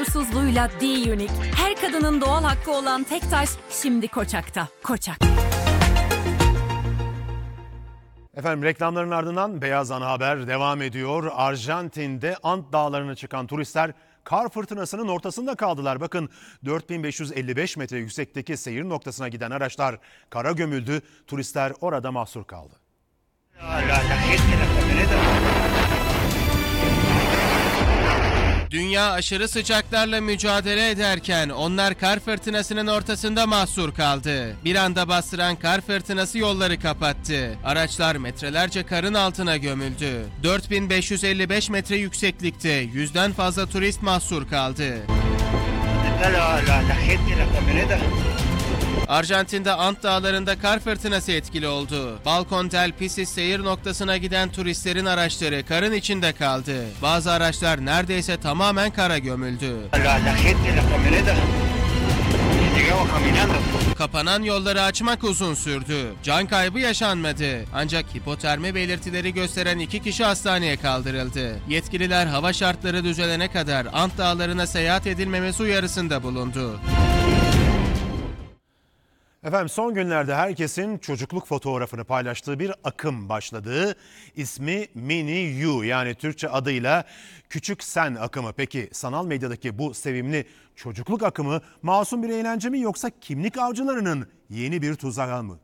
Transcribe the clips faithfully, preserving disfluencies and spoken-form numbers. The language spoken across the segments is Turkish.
kusursuzluğuyla D-Unique. Her kadının doğal hakkı olan tek taş şimdi Koçak'ta. Koçak. Efendim reklamların ardından Beyaz Ana Haber devam ediyor. Arjantin'de Ant Dağları'na çıkan turistler kar fırtınasının ortasında kaldılar. Bakın dört bin beş yüz elli beş metre yüksekteki seyir noktasına giden araçlar kara gömüldü. Turistler orada mahsur kaldı. Dünya aşırı sıcaklarla mücadele ederken onlar kar fırtınasının ortasında mahsur kaldı. Bir anda bastıran kar fırtınası yolları kapattı. Araçlar metrelerce karın altına gömüldü. dört bin beş yüz elli beş metre yükseklikte yüzden fazla turist mahsur kaldı. Arjantin'de Ant Dağları'nda kar fırtınası etkili oldu. Balcón del Pisis seyir noktasına giden turistlerin araçları karın içinde kaldı. Bazı araçlar neredeyse tamamen kara gömüldü. Kapanan yolları açmak uzun sürdü. Can kaybı yaşanmadı. Ancak hipotermi belirtileri gösteren iki kişi hastaneye kaldırıldı. Yetkililer hava şartları düzelene kadar Ant Dağları'na seyahat edilmemesi uyarısında bulundu. Efendim son günlerde herkesin çocukluk fotoğrafını paylaştığı bir akım başladı. İsmi Mini You, yani Türkçe adıyla Küçük Sen akımı. Peki sanal medyadaki bu sevimli çocukluk akımı masum bir eğlence mi yoksa kimlik avcılarının yeni bir tuzağı mı?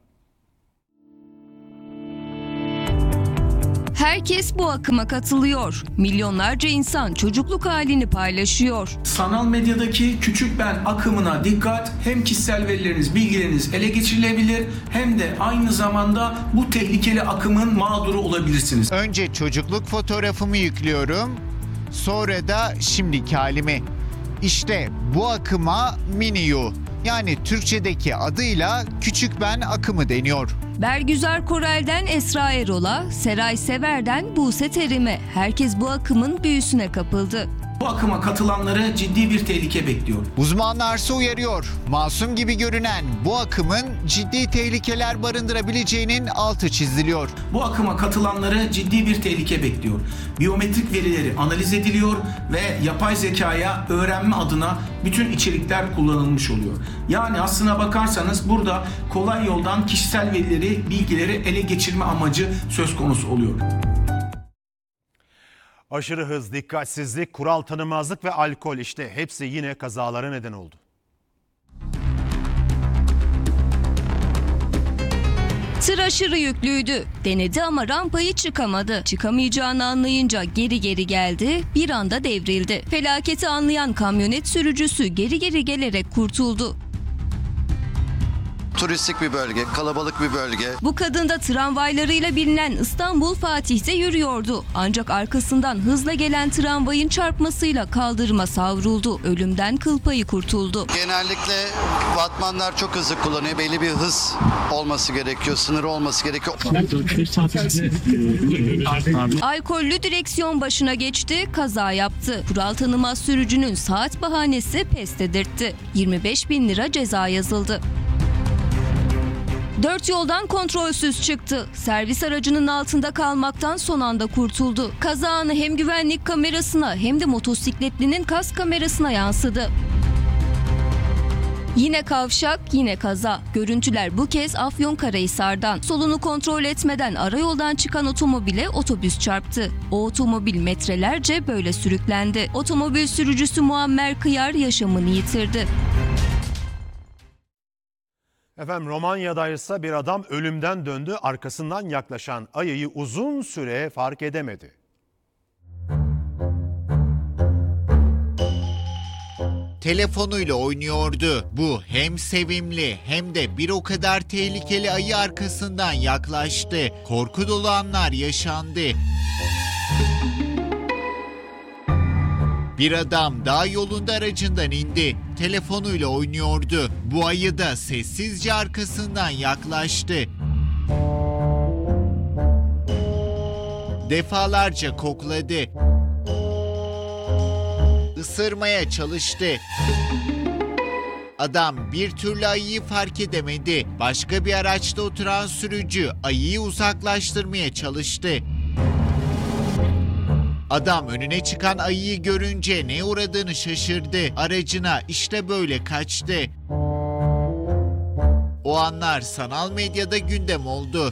Herkes bu akıma katılıyor. Milyonlarca insan çocukluk halini paylaşıyor. Sanal medyadaki küçük ben akımına dikkat. Hem kişisel verileriniz, bilgileriniz ele geçirilebilir hem de aynı zamanda bu tehlikeli akımın mağduru olabilirsiniz. Önce çocukluk fotoğrafımı yüklüyorum. Sonra da şimdiki halimi. İşte bu akıma Mini You, yani Türkçedeki adıyla Küçük Ben akımı deniyor. Bergüzar Korel'den Esra Erol'a, Seray Sever'den Buse Terim'e herkes bu akımın büyüsüne kapıldı. Bu akıma katılanları ciddi bir tehlike bekliyor. Uzmanlarsa uyarıyor. Masum gibi görünen bu akımın ciddi tehlikeler barındırabileceğinin altı çiziliyor. Bu akıma katılanları ciddi bir tehlike bekliyor. Biyometrik verileri analiz ediliyor ve yapay zekaya öğrenme adına bütün içerikler kullanılmış oluyor. Yani aslına bakarsanız burada kolay yoldan kişisel verileri, bilgileri ele geçirme amacı söz konusu oluyor. Aşırı hız, dikkatsizlik, kural tanımazlık ve alkol, işte hepsi yine kazalara neden oldu. Tır aşırı yüklüydü. Denedi ama rampayı çıkamadı. Çıkamayacağını anlayınca geri geri geldi, bir anda devrildi. Felaketi anlayan kamyonet sürücüsü geri geri gelerek kurtuldu. Turistik bir bölge, kalabalık bir bölge. Bu kadın da tramvaylarıyla bilinen İstanbul Fatih'te yürüyordu. Ancak arkasından hızla gelen tramvayın çarpmasıyla kaldırıma savruldu. Ölümden kıl payı kurtuldu. Genellikle vatmanlar çok hızlı kullanıyor. Belli bir hız olması gerekiyor, sınırı olması gerekiyor. Alkollü direksiyon başına geçti, kaza yaptı. Kural tanımaz sürücünün saat bahanesi pes dedirtti. yirmi beş bin lira ceza yazıldı. Dört yoldan kontrolsüz çıktı. Servis aracının altında kalmaktan son anda kurtuldu. Kaza anı hem güvenlik kamerasına hem de motosikletlinin kask kamerasına yansıdı. Yine kavşak, yine kaza. Görüntüler bu kez Afyonkarahisar'dan. Solunu kontrol etmeden arayoldan çıkan otomobile otobüs çarptı. O otomobil metrelerce böyle sürüklendi. Otomobil sürücüsü Muammer Kıyar yaşamını yitirdi. Efendim Romanya'da ise bir adam ölümden döndü, arkasından yaklaşan ayıyı uzun süre fark edemedi. Telefonuyla oynuyordu. Bu hem sevimli hem de bir o kadar tehlikeli ayı arkasından yaklaştı. Korku dolu anlar yaşandı. Bir adam dağ yolunda aracından indi. Telefonuyla oynuyordu. Bu ayı da sessizce arkasından yaklaştı. Defalarca kokladı. Isırmaya çalıştı. Adam bir türlü ayıyı fark edemedi. Başka bir araçta oturan sürücü ayıyı uzaklaştırmaya çalıştı. Adam önüne çıkan ayıyı görünce neye uğradığını şaşırdı. Aracına işte böyle kaçtı. O anlar sanal medyada gündem oldu.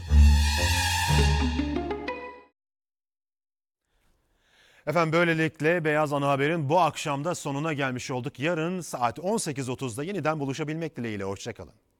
Efendim böylelikle Beyaz Ana Haber'in bu akşamda sonuna gelmiş olduk. Yarın saat on sekiz otuzda yeniden buluşabilmek dileğiyle. Hoşçakalın.